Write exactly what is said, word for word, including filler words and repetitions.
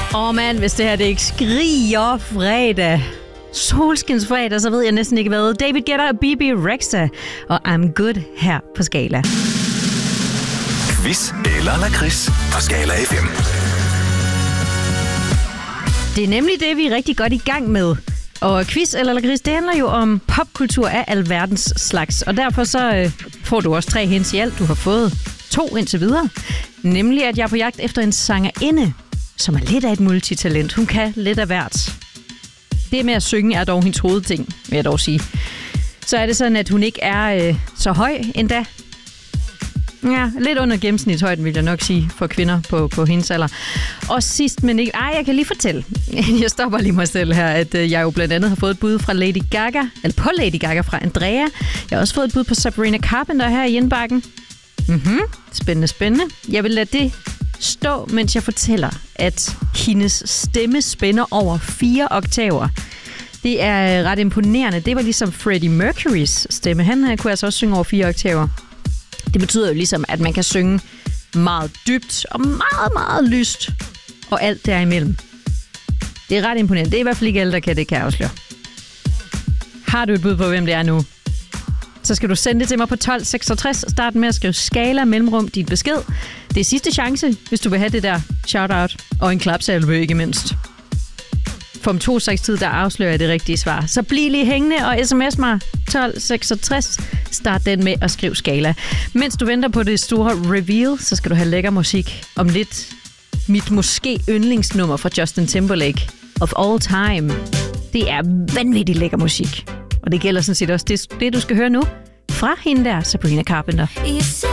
Åh oh mand, hvis det her det ikke skriger fredag, solskinsfredag, så ved jeg næsten ikke hvad. David Guetta og B B Rexha og I'm Good her på Skala. Quiz eller lakrids på Skala F M. Det er nemlig det, vi er rigtig godt i gang med. Og quiz eller lakrids, det handler jo om popkultur af alverdens slags. Og derfor så øh, får du også tre hints i alt. Du har fået to indtil videre. Nemlig, at jeg er på jagt efter en sangerinde, som er lidt af et multitalent. Hun kan lidt af hvert. Det med at synge er dog hendes hovedting, vil jeg dog sige. Så er det sådan, at hun ikke er øh, så høj endda. Ja, lidt under gennemsnitshøjden, vil jeg nok sige, for kvinder på, på hendes alder. Og sidst, men ikke... Ej, jeg kan lige fortælle. Jeg stopper lige mig selv her, at øh, jeg jo blandt andet har fået et bud fra Lady Gaga, eller på Lady Gaga fra Andrea. Jeg har også fået et bud på Sabrina Carpenter her i indbakken. Mhm, spændende, spændende. Jeg vil lade det stå, mens jeg fortæller, at hendes stemme spænder over fire oktaver. Det er ret imponerende. Det var ligesom Freddie Mercurys stemme. Han kunne altså også synge over fire oktaver. Det betyder jo ligesom, at man kan synge meget dybt og meget, meget lyst. Og alt derimellem. Det er ret imponerende. Det er i hvert fald ikke alle, der kan det, kan jeg afsløre. Har du et bud på, hvem det er nu? Så skal du sende det til mig på tolv seksogtres. Start med at skrive Skala mellemrum din besked. Det er sidste chance, hvis du vil have det der shout-out. Og en klapsalve, ikke mindst. For om to seks tid, der afslører jeg det rigtige svar. Så bliv lige hængende og sms mig tolv seksogtres. Start den med at skrive Skala. Mens du venter på det store reveal, så skal du have lækker musik. Om lidt mit måske yndlingsnummer fra Justin Timberlake. Of All Time. Det er vanvittigt lækker musik. Og det gælder sådan set også det, det du skal høre nu. Fra hende der, Sabrina Carpenter.